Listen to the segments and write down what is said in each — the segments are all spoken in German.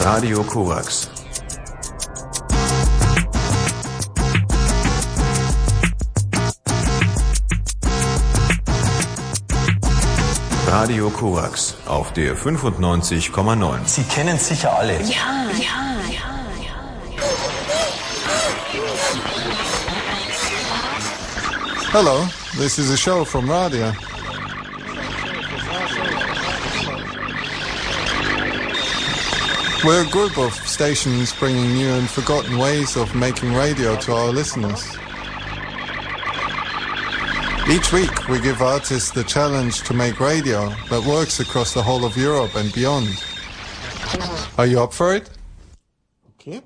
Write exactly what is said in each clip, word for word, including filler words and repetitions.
Radio Korax. Radio Korax auf der fünfundneunzig Komma neun. Sie kennen sicher alle. Ja, ja, ja, ja, ja. Hello, this is a show from radio. We're a group of stations bringing new and forgotten ways of making radio to our listeners. Each week we give artists the challenge to make radio that works across the whole of Europe and beyond. Are you up for it? Okay.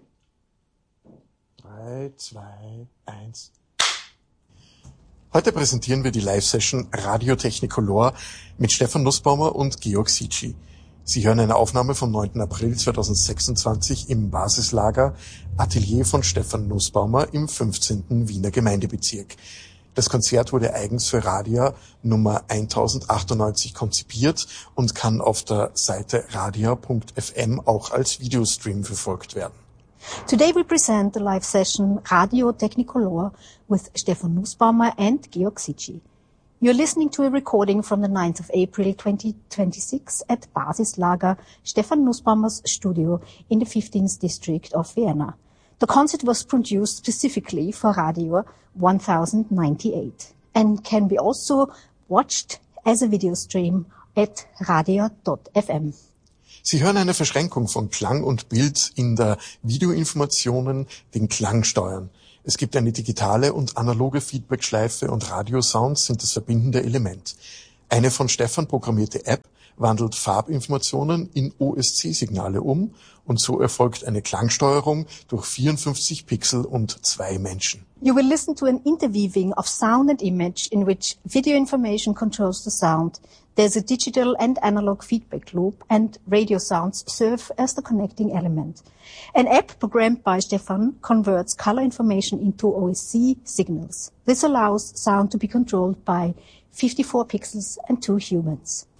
Drei, zwei, eins. Heute präsentieren wir die Live-Session Radio Technicolor mit Stefan Nussbaumer und Georg Sici. Sie hören eine Aufnahme vom neunten April zweitausendsechsundzwanzig im Basislager Atelier von Stefan Nussbaumer im fünfzehnten Wiener Gemeindebezirk. Das Konzert wurde eigens für Radia Nummer tausendachtachtundneunzig konzipiert und kann auf der Seite radia punkt f m auch als Videostream verfolgt werden. Today we present the live session Radio Technicolor with Stefan Nussbaumer and Georg Sici. You're listening to a recording from the ninth of April twenty twenty-six at Basislager, Stefan Nussbaumer's studio in the fifteenth district of Vienna. The concert was produced specifically for Radio one thousand ninety-eight and can be also watched as a video stream at radia dot f m. Sie hören eine Verschränkung von Klang und Bild in der Videoinformationen, den Klangsteuern. Es gibt eine digitale und analoge Feedbackschleife und Radiosounds sind das verbindende Element. Eine von Stefan programmierte App wandelt Farbinformationen in O S C-Signale um und so erfolgt eine Klangsteuerung durch vierundfünfzig Pixel und zwei Menschen. You will listen to an interweaving of sound and image in which video information controls the sound. There's a digital and analog feedback loop and radio sounds serve as the connecting element. An app programmed by Stefan converts color information into O S C signals. This allows sound to be controlled by fifty-four pixels and two humans.